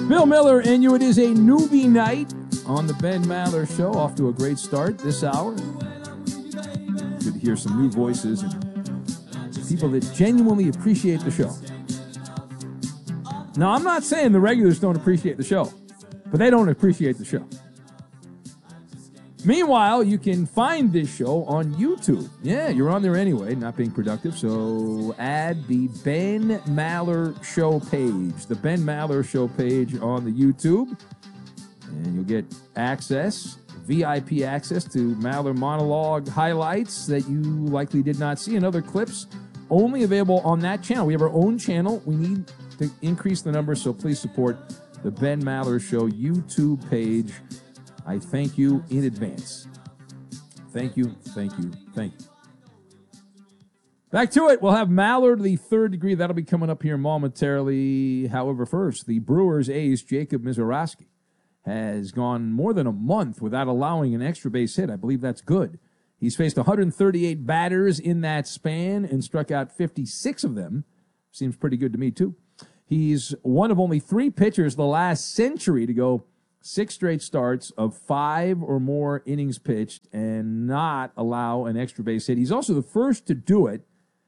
Bill Miller and you. It is a newbie night on the Ben Maller Show. Off to a great start this hour. Good to hear some new voices and people that genuinely appreciate the show. Now, I'm not saying the regulars don't appreciate the show, but they don't appreciate the show. Meanwhile, you can find this show on YouTube. Yeah, you're on there anyway, not being productive. So add the Ben Maller Show page, the Ben Maller Show page on the YouTube, and you'll get access, VIP access to Maller monologue highlights that you likely did not see, and other clips only available on that channel. We have our own channel. We need to increase the numbers, so please support the Ben Maller Show YouTube page. I thank you in advance. Thank you, thank you, thank you. Back to it. We'll have Maller to the third degree. That'll be coming up here momentarily. However, first, the Brewers ace, Jacob Misiorowski, has gone more than a month without allowing an extra base hit. I believe that's good. He's faced 138 batters in that span and struck out 56 of them. Seems pretty good to me, too. He's one of only 3 pitchers the last century to go 6 straight starts of 5 or more innings pitched and not allow an extra base hit. He's also the first to do it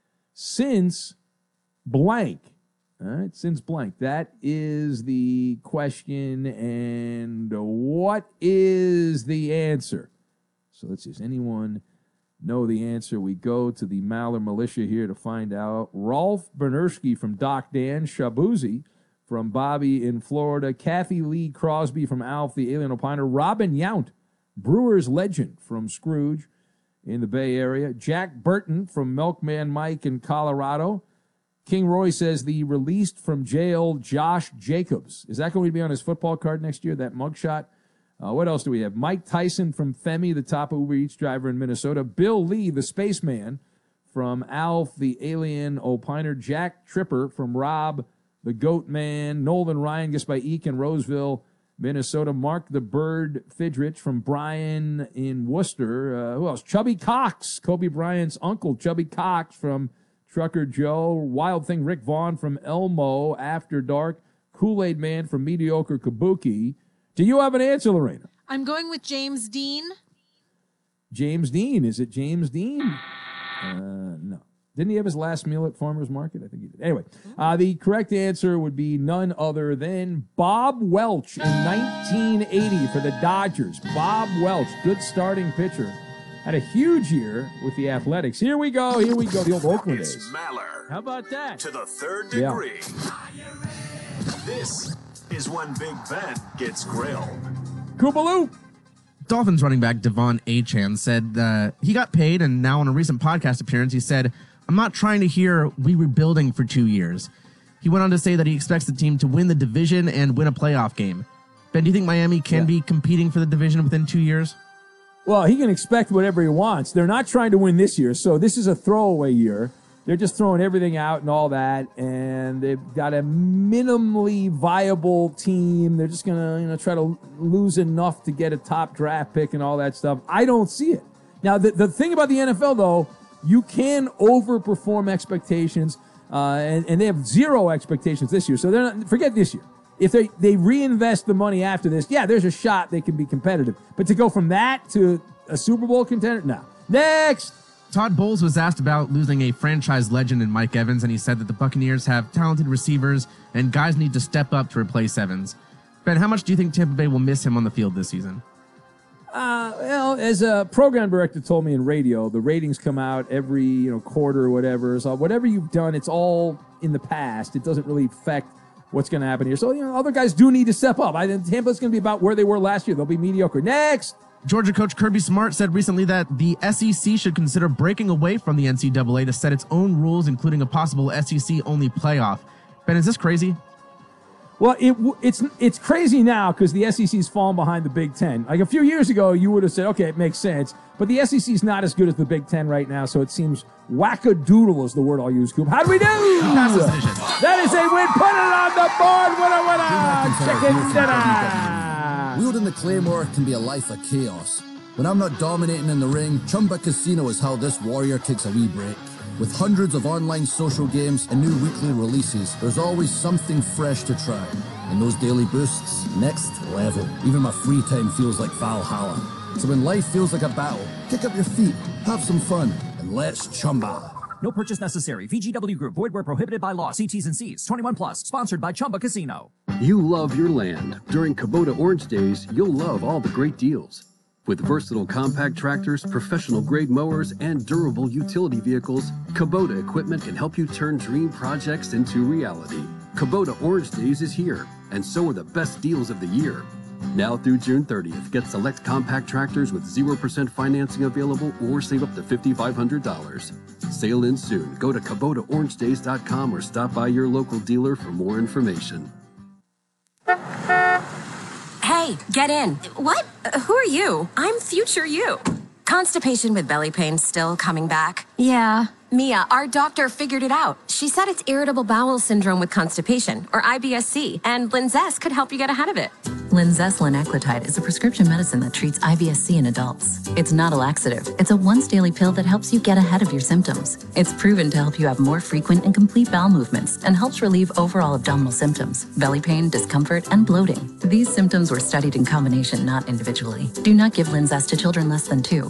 since blank. All right, since blank. That is the question, and what is the answer? So let's see, does anyone know the answer? We go to the Maller Militia here to find out. Rolf Bernersky from Doc Dan, Shabuzi from Bobby in Florida, Kathy Lee Crosby from Alf, the Alien Opiner, Robin Yount, Brewers legend from Scrooge in the Bay Area, Jack Burton from Milkman Mike in Colorado. King Roy says the released from jail Josh Jacobs. Is that going to be on his football card next year, that mugshot? What else do we have? Mike Tyson from Femi, the top Uber Eats driver in Minnesota. Bill Lee, the spaceman from Alf, the Alien Opiner. Jack Tripper from Rob, the Goat Man. Nolan Ryan gets by Eek in Roseville, Minnesota. Mark the Bird Fidrich from Brian in Worcester. Who else? Chubby Cox, Kobe Bryant's uncle. Chubby Cox from Trucker Joe. Wild Thing Rick Vaughn from Elmo, After Dark. Kool-Aid Man from Mediocre Kabuki. Do you have an answer, Lorena? I'm going with James Dean. James Dean. Is it James Dean? No. Didn't he have his last meal at Farmer's Market? I think he did. Anyway, the correct answer would be none other than Bob Welch in 1980 for the Dodgers. Bob Welch, good starting pitcher. Had a huge year with the Athletics. Here we go, the old Oakland days. It's Maller. How about that? To the third degree. Yeah. This is when Big Ben gets grilled. Koopaloo. Dolphins running back Devon Achane said he got paid, and now on a recent podcast appearance, he said, "I'm not trying to hear we were building for 2 years." He went on to say that he expects the team to win the division and win a playoff game. Ben, do you think Miami can be competing for the division within 2 years? Well, he can expect whatever he wants. They're not trying to win this year, so this is a throwaway year. They're just throwing everything out and all that, and they've got a minimally viable team. They're just going to try to lose enough to get a top draft pick and all that stuff. I don't see it. Now, the thing about the NFL, though, you can overperform expectations, and they have zero expectations this year. So they're not, forget this year. If they reinvest the money after this, yeah, there's a shot they can be competitive. But to go from that to a Super Bowl contender, no. Next. Todd Bowles was asked about losing a franchise legend in Mike Evans, and he said that the Buccaneers have talented receivers and guys need to step up to replace Evans. Ben, how much do you think Tampa Bay will miss him on the field this season? Well, as a program director told me in radio, the ratings come out every quarter or whatever. So whatever you've done, it's all in the past. It doesn't really affect what's going to happen here. So other guys do need to step up. I think Tampa's going to be about where they were last year. They'll be mediocre. Next. Georgia coach Kirby Smart said recently that the SEC should consider breaking away from the NCAA to set its own rules, including a possible SEC-only playoff. Ben, is this crazy? Well, it's crazy now because the SEC's fallen behind the Big Ten. Like a few years ago, you would have said, okay, it makes sense. But the SEC's not as good as the Big Ten right now, so it seems wackadoodle is the word I'll use, Coop. How do we do? That is a win. Put it on the board. Winner. Chicken dinner. Wielding the Claymore can be a life of chaos. When I'm not dominating in the ring, Chumba Casino is how this warrior takes a wee break. With hundreds of online social games and new weekly releases, there's always something fresh to try. And those daily boosts, next level. Even my free time feels like Valhalla. So when life feels like a battle, kick up your feet, have some fun, and let's Chumba. No purchase necessary. VGW Group. Void where prohibited by law. See T's and C's. 21 plus. Sponsored by Chumba Casino. You love your land. During Kubota Orange Days, you'll love all the great deals. With versatile compact tractors, professional-grade mowers, and durable utility vehicles, Kubota equipment can help you turn dream projects into reality. Kubota Orange Days is here, and so are the best deals of the year. Now through June 30th, get select compact tractors with 0% financing available or save up to $5,500. Sale ends soon. Go to KubotaOrangeDays.com or stop by your local dealer for more information. Hey, get in. What? Who are you? I'm future you. Constipation with belly pain still coming back. Yeah. Mia, our doctor figured it out. She said it's irritable bowel syndrome with constipation, or IBS-C, and Linzess could help you get ahead of it. Linzess linaclotide is a prescription medicine that treats IBS-C in adults. It's not a laxative. It's a once-daily pill that helps you get ahead of your symptoms. It's proven to help you have more frequent and complete bowel movements and helps relieve overall abdominal symptoms, belly pain, discomfort, and bloating. These symptoms were studied in combination, not individually. Do not give Linzess to children less than 2.